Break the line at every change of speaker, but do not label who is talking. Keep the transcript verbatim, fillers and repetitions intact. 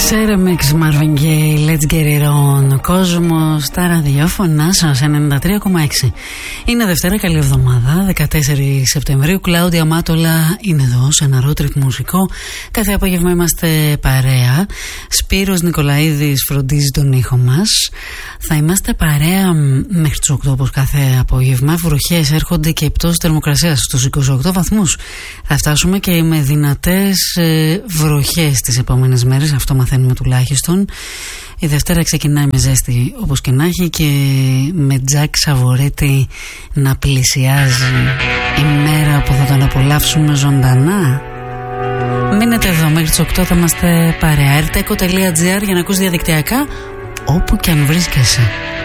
Σέρεμεξ, Marvin Gaye, Let's Get It On. Ο κόσμος στα ραδιόφωνα σας ενενήντα τρία κόμμα έξι. Είναι Δευτέρα, καλή εβδομάδα, δεκατέσσερις Σεπτεμβρίου. Κλάουδια Μάτολα είναι εδώ σε ένα road trip μουσικό. Κάθε απόγευμα είμαστε παρέα. Σπύρος Νικολαίδης φροντίζει τον ήχο μας. Θα είμαστε παρέα μέχρι τις οκτώ όπως κάθε απόγευμα. Βροχές έρχονται και πτώσεις θερμοκρασίας στους είκοσι οκτώ βαθμούς. Θα φτάσουμε και με δυνατές ε, βροχές τις επόμενες μέρες. Αυτό μαθαίνουμε τουλάχιστον. Η Δευτέρα ξεκινάει με ζέστη όπως και να έχει και με Τζακ Σαβορέτη να πλησιάζει η μέρα που θα τον απολαύσουμε ζωντανά. Μείνετε εδώ μέχρι τις οκτώ, θα είμαστε παρέα. ερτέκο τελεία τζι άρ για να ακούς διαδικτυακά όπου και αν βρίσκεσαι.